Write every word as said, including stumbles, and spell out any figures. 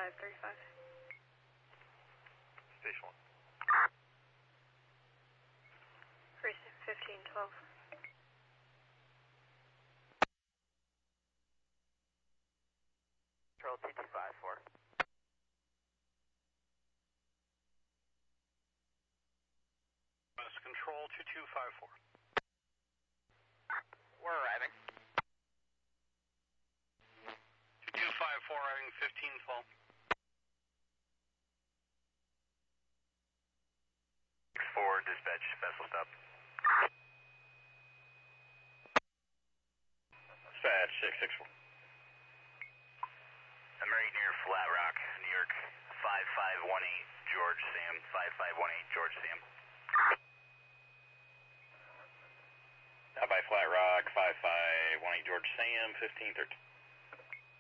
five three five. Station one. Precinct fifteen twelve. Control two two five four. West Control two two five four. We're arriving. two two five four arriving fifteen twelve. six four, dispatch, vessel stop. Dispatch six six four. I'm right near Flat Rock, New York. five five one eight, George Sam. five five one eight, George Sam. Out by Flat Rock, five five one eight George Sam, fifteen thirteen.